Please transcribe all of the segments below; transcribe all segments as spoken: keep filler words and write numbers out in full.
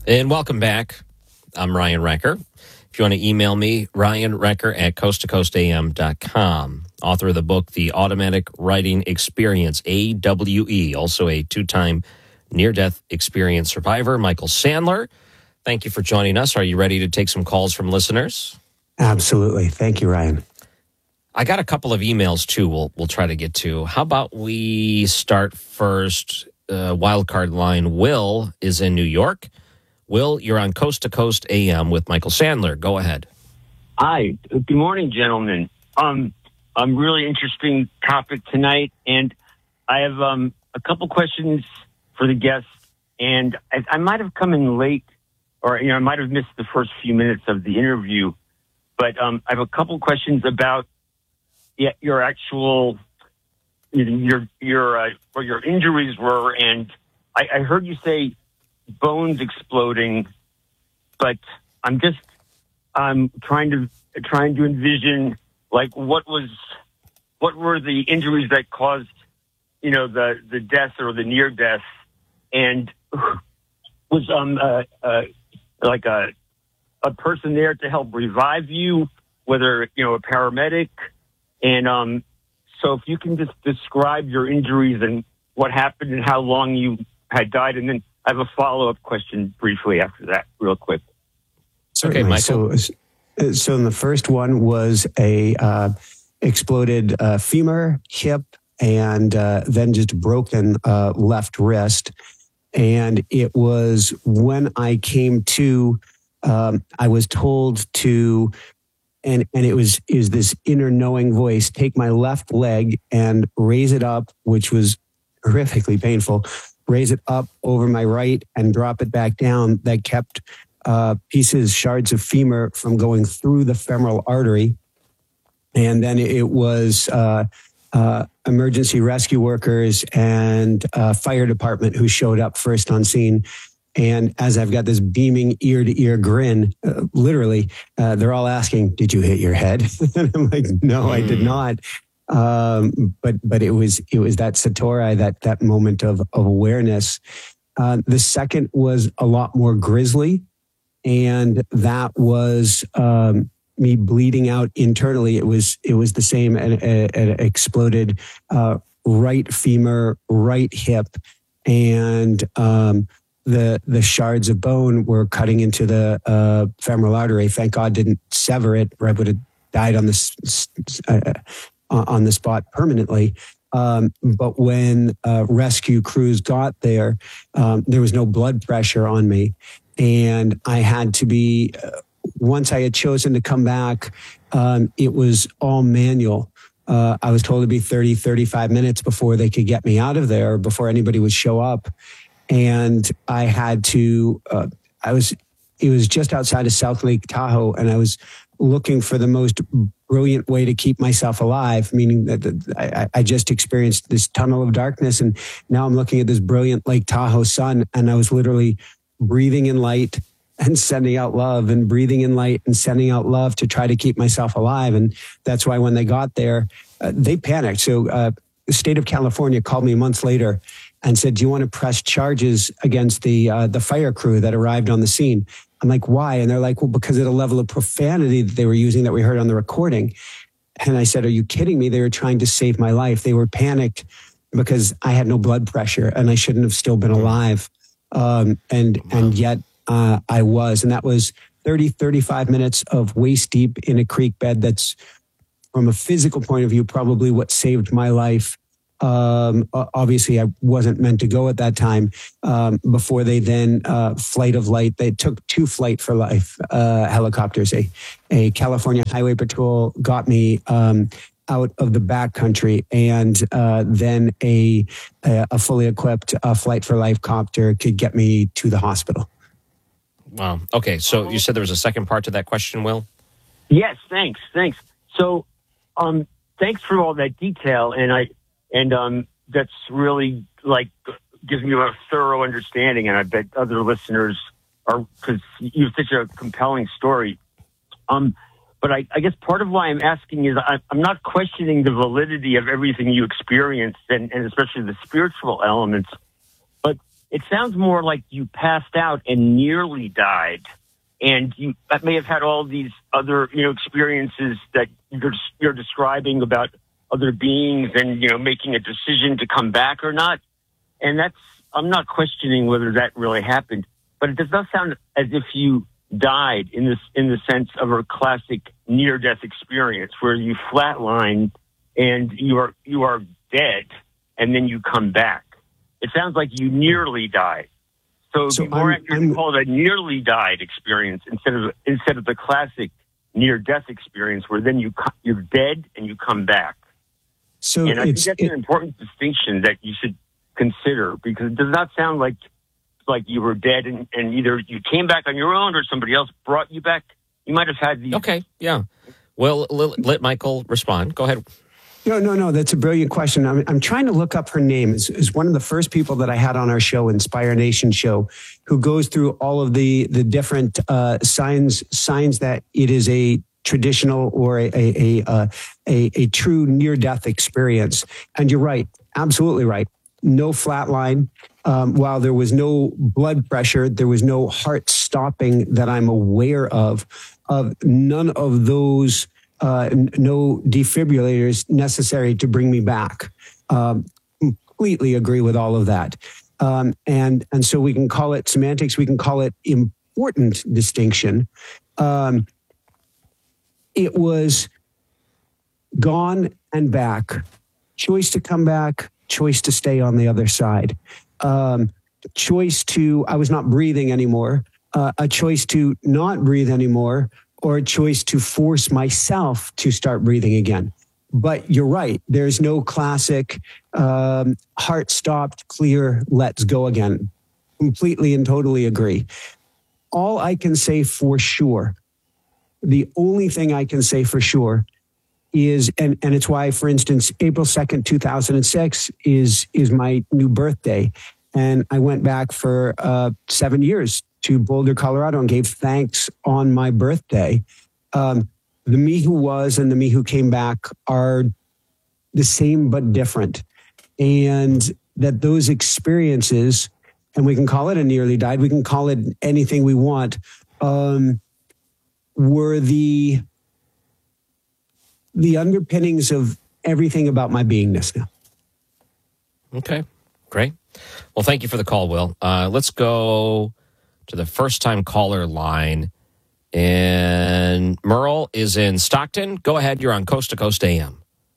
And welcome back. I'm Ryan Recker. If you want to email me, Ryan Recker at coast to coast a m dot com. Author of the book, The Automatic Writing Experience, A W E, also a two-time near-death experience survivor, Michael Sandler. Thank you for joining us. Are you ready to take some calls from listeners? Absolutely. Thank you, Ryan. I got a couple of emails, too, we'll, we'll try to get to. How about we start first? Uh, wildcard line, Will is in New York. Will, you're on Coast to Coast A M with Michael Sandler. Go ahead. Hi. Good morning, gentlemen. Um, um, really interesting topic tonight, and I have um, a couple questions for the guests. And I, I might have come in late, or you know, I might have missed the first few minutes of the interview. But um, I have a couple questions about yeah, your actual your your uh, what your injuries were, and I, I heard you say bones exploding, but I'm just I'm trying to trying to envision like what was what were the injuries that caused you know the the death or the near death, and was um uh, uh, like a a person there to help revive you, whether you know a paramedic, and um so if you can just describe your injuries and what happened and how long you had died, and then I have a follow-up question briefly after that, real quick. Certainly. Okay, Michael. So, so in the first one was a uh, exploded uh, femur, hip, and uh, then just broken uh, left wrist. And it was when I came to, um, I was told to, and and it was is this inner knowing voice, take my left leg and raise it up, which was horrifically painful. Raise it up over my right and drop it back down. That kept uh, pieces, shards of femur from going through the femoral artery. And then it was uh, uh, emergency rescue workers and uh, fire department who showed up first on scene. And as I've got this beaming ear to ear grin, uh, literally, uh, they're all asking, did you hit your head? And I'm like, no, I did not. Um, but, but it was, it was that satori, that, that moment of, of awareness. Uh, the second was a lot more grisly. And that was, um, me bleeding out internally. It was, it was the same, an, an exploded, uh, right femur, right hip. And, um, the, the shards of bone were cutting into the, uh, femoral artery. Thank God didn't sever it, or I would have died on this, uh, on the spot permanently. Um, but when uh, rescue crews got there, um, there was no blood pressure on me. And I had to be, uh, once I had chosen to come back, um, it was all manual. Uh, I was told to be thirty, thirty-five minutes before they could get me out of there, before anybody would show up. And I had to, uh, I was, it was just outside of South Lake Tahoe, and I was looking for the most brilliant way to keep myself alive, meaning that I, I just experienced this tunnel of darkness, and now I'm looking at this brilliant Lake Tahoe sun, and I was literally breathing in light and sending out love, and breathing in light and sending out love to try to keep myself alive. And that's why when they got there, uh, they panicked. So uh, the state of California called me months later and said, do you want to press charges against the uh, the fire crew that arrived on the scene? I'm like, why? And they're like, well, because of the level of profanity that they were using that we heard on the recording. And I said, are you kidding me? They were trying to save my life. They were panicked because I had no blood pressure and I shouldn't have still been alive. Um, and, wow. and yet uh, I was, and that was thirty, thirty-five minutes of waist deep in a creek bed. That's, from a physical point of view, probably what saved my life. Um, obviously, I wasn't meant to go at that time. Um, before they then uh, flight of light, they took two flight for life uh, helicopters. A, a California Highway Patrol got me um, out of the backcountry, and uh, then a a fully equipped uh, flight for life copter could get me to the hospital. Wow. Okay, so you said there was a second part to that question, Will? Yes, thanks, thanks. So, um, thanks for all that detail, and I. And um, that's really, like, gives me a thorough understanding, and I bet other listeners are, because you have such a compelling story. Um, but I, I guess part of why I'm asking is I, I'm not questioning the validity of everything you experienced, and, and especially the spiritual elements. But it sounds more like you passed out and nearly died. And you may have had all these other, you know, experiences that you're, you're describing about other beings and, you know, making a decision to come back or not. And that's, I'm not questioning whether that really happened, but it does not sound as if you died in this, in the sense of a classic near-death experience where you flatline and you are, you are dead and then you come back. It sounds like you nearly died. So, So it'd be more I'm- accurate to call it a nearly died experience instead of instead of the classic near death experience where then you co- you're dead and you come back. So And I think it's that's it- an important distinction that you should consider because it does not sound like like you were dead and, and either you came back on your own or somebody else brought you back. You might have had these. Okay, yeah. Well, let, let Michael respond. Go ahead. No, no, no. That's a brilliant question. I'm, I'm trying to look up her name. It's, it's one of the first people that I had on our show, Inspire Nation show, who goes through all of the the different uh, signs signs that it is a traditional or a a a, uh, a, a true near death experience. And you're right, absolutely right. No flatline. Um, while there was no blood pressure, there was no heart stopping that I'm aware of. Of none of those. Uh, n- no defibrillators necessary to bring me back. Um, completely agree with all of that. Um, and, and so we can call it semantics. We can call it important distinction. Um, it was gone and back, choice to come back, choice to stay on the other side. Um, choice to, I was not breathing anymore, uh, a choice to not breathe anymore, or a choice to force myself to start breathing again. But you're right. There's no classic um, heart stopped, clear, let's go again. Completely and totally agree. All I can say for sure, the only thing I can say for sure is, and, and it's why, for instance, April second, two thousand six is, is my new birthday. And I went back for uh, seven years to Boulder, Colorado, and gave thanks on my birthday. Um, the me who was and the me who came back are the same but different. And that those experiences, and we can call it a nearly died, we can call it anything we want, um, were the, the underpinnings of everything about my beingness now. Okay, great. Well, thank you for the call, Will. Uh, let's go to the first-time caller line. And Merle is in Stockton. Go ahead. You're on Coast to Coast A M.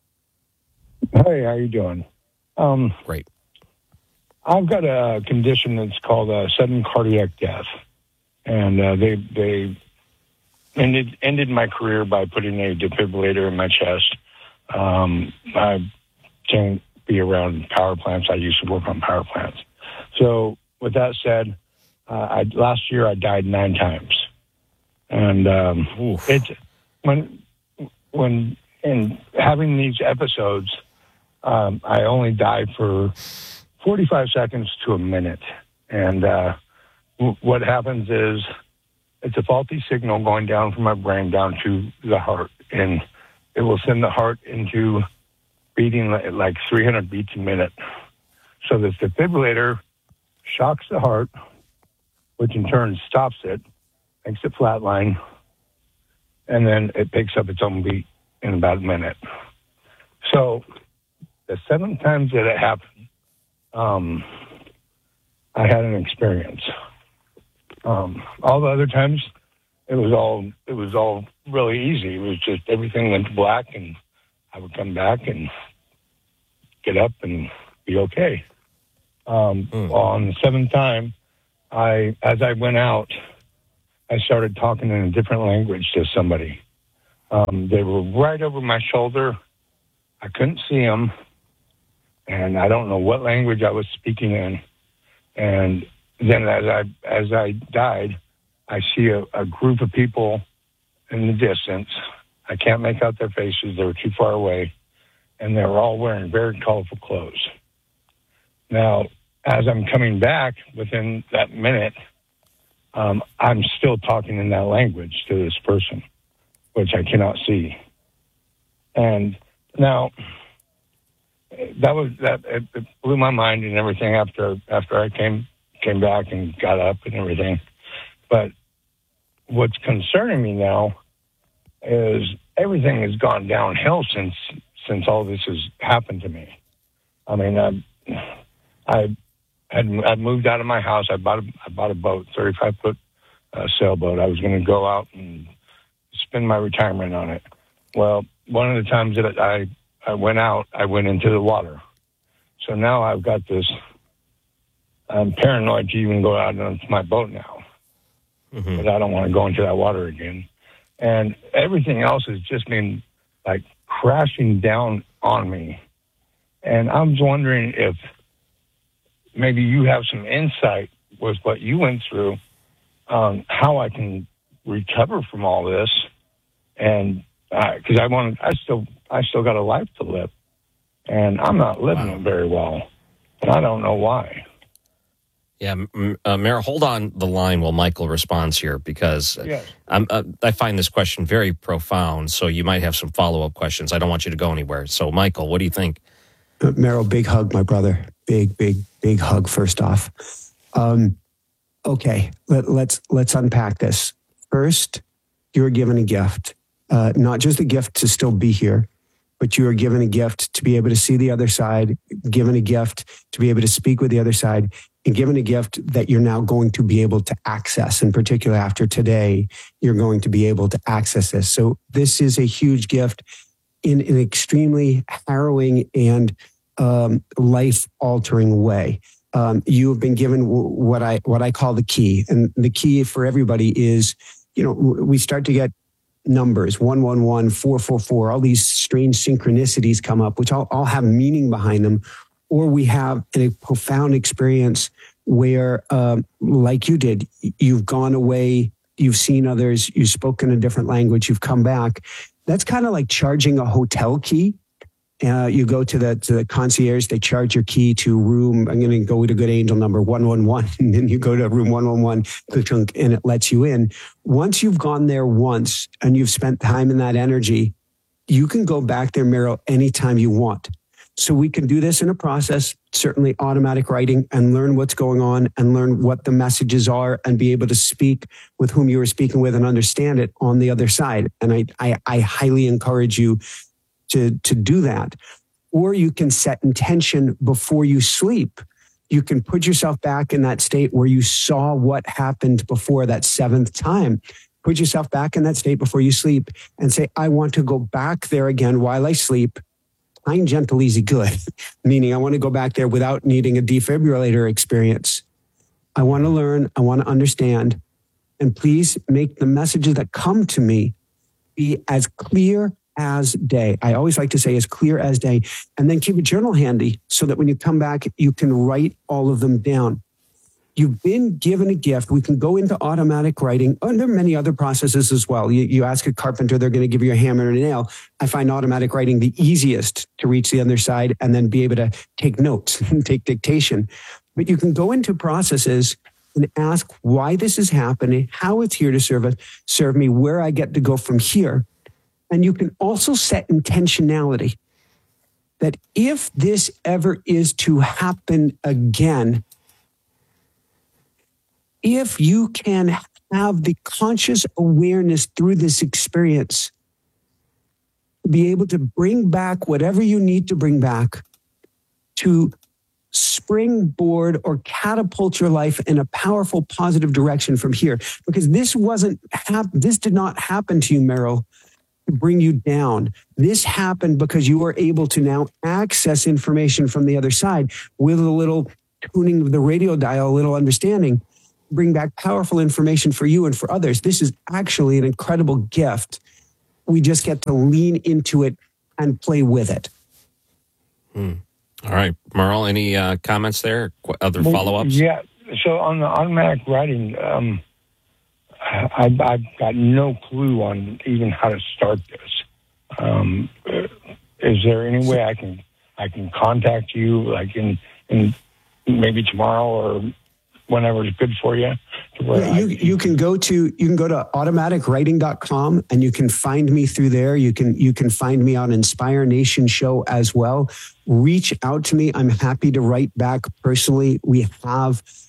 Hey, how you doing? Um, Great. I've got a condition that's called uh, sudden cardiac death, and uh, they they ended ended my career by putting a defibrillator in my chest. Um, I can't be around power plants. I used to work on power plants. So, with that said, uh, I, last year I died nine times, and um, it's when when in having these episodes. Um, I only died for forty-five seconds to a minute. And uh, w- what happens is it's a faulty signal going down from my brain down to the heart. And it will send the heart into beating like, like three hundred beats a minute. So this defibrillator shocks the heart, which in turn stops it, makes it flatline, and then it picks up its own beat in about a minute. So the seven times that it happened, um, I had an experience. Um, all the other times, it was all it was all really easy. It was just everything went black, and I would come back and get up and be okay. Um, mm. On the seventh time, I as I went out, I started talking in a different language to somebody. Um, they were right over my shoulder. I couldn't see them. And I don't know what language I was speaking in. And then as I as I died, I see a, a group of people in the distance. I can't make out their faces. They were too far away. And they were all wearing very colorful clothes. Now, as I'm coming back within that minute, um, I'm still talking in that language to this person, which I cannot see. And now... That was that. It, it blew my mind and everything. After after I came came back and got up and everything. But what's concerning me now is everything has gone downhill since since all this has happened to me. I mean, I I had I moved out of my house. I bought a, I bought a boat, thirty-five foot uh, sailboat. I was going to go out and spend my retirement on it. Well, one of the times that I I went out, I went into the water. So now I've got this. I'm paranoid to even go out onto my boat now, mm-hmm. but I don't want to go into that water again. And everything else has just been like crashing down on me. And I'm wondering if maybe you have some insight with what you went through on how I can recover from all this. And because uh, I want, I still, I still got a life to live, and I'm not living wow. it very well, and I don't know why. Yeah, uh, Merrill, hold on the line while Michael responds here, because yes. I'm, uh, I find this question very profound, so you might have some follow-up questions. I don't want you to go anywhere. So, Michael, what do you think? Uh, Merrill, big hug, my brother. Big, big, big hug, first off. Um, okay, let, let's let's unpack this. First, you were given a gift, uh, not just a gift to still be here, but you are given a gift to be able to see the other side, given a gift to be able to speak with the other side, and given a gift that you're now going to be able to access. In particular, after today, you're going to be able to access this. So this is a huge gift in an extremely harrowing and um, life-altering way. Um, you have been given w- what I what I call the key, and the key for everybody is, you know, we start to get numbers, one one one, four four four, all these strange synchronicities come up, which all, all have meaning behind them. Or we have a profound experience where, um, like you did, you've gone away, you've seen others, you've spoken a different language, you've come back. That's kind of like charging a hotel key. Uh, you go to the, to the concierge, they charge your key to room, I'm going to go to good angel number one one one, and then you go to room one one one, and it lets you in. Once you've gone there once and you've spent time in that energy, you can go back there, Merrill, anytime you want. So we can do this in a process, certainly automatic writing, and learn what's going on and learn what the messages are and be able to speak with whom you were speaking with and understand it on the other side. And I, I, I highly encourage you to, to do that. Or you can set intention before you sleep. You can put yourself back in that state where you saw what happened before that seventh time. Put yourself back in that state before you sleep and say, I want to go back there again while I sleep. Kind, gentle, easy, good. Meaning I want to go back there without needing a defibrillator experience. I want to learn. I want to understand. And please make the messages that come to me be as clear as day. I always like to say as clear as day. And then keep a journal handy so that when you come back, you can write all of them down. You've been given a gift. We can go into automatic writing. Oh, and there are many other processes as well. You, you ask a carpenter, they're going to give you a hammer and a nail. I find automatic writing the easiest to reach the other side and then be able to take notes and take dictation. But you can go into processes and ask why this is happening, how it's here to serve it, serve me, where I get to go from here. And you can also set intentionality that if this ever is to happen again, if you can have the conscious awareness through this experience, be able to bring back whatever you need to bring back to springboard or catapult your life in a powerful, positive direction from here. Because this wasn't, hap- this did not happen to you, Merrill, to bring you down. This happened because you were able to now access information from the other side with a little tuning of the radio dial, a little understanding. Bring back powerful information for you and for others. This is actually an incredible gift. We just get to lean into it and play with it. Hmm. All right. Merle, any uh, comments there? Other well, follow-ups? Yeah. So on the automatic writing, um, I, I've got no clue on even how to start this. Um, is there any way I can I can contact you, like in, in maybe tomorrow or whenever it's good for you? Yeah, you, you can go to you can go to automatic writing dot com and you can find me through there. You can you can find me on Inspire Nation Show as well. Reach out to me. I'm happy to write back personally. We have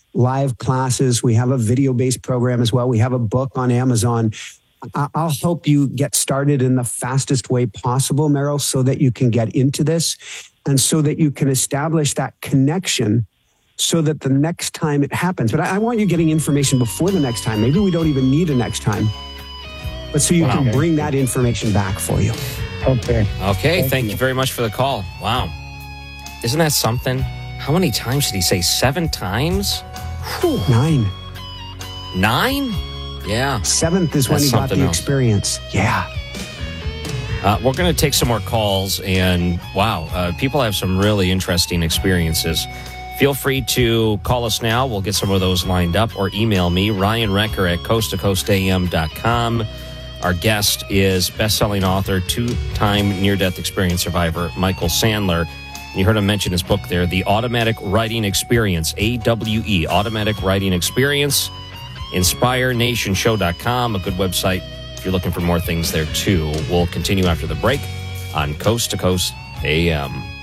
live classes. We have a video-based program as well. We have a book on Amazon. I- I'll help you get started in the fastest way possible, Meryl, so that you can get into this and so that you can establish that connection so that the next time it happens. But I, I want you getting information before the next time. Maybe we don't even need a next time, but so you Wow. can bring that information back for you. Okay. Okay, thank, Thank you. you. very much for the call. Wow. Isn't that something? How many times did he say? Seven times? Whew. Nine. Nine? Yeah. Seventh is when That's he got something the else. experience. Yeah. Uh, we're going to take some more calls, and wow, uh, people have some really interesting experiences. Feel free to call us now. We'll get some of those lined up, or email me, Ryan Recker at coast to coast a m dot com. Our guest is best-selling author, two-time near-death experience survivor, Michael Sandler. You heard him mention his book there, The Automatic Writing Experience, A W E, Automatic Writing Experience. inspire nation show dot com, a good website if you're looking for more things there, too. We'll continue after the break on Coast to Coast A M.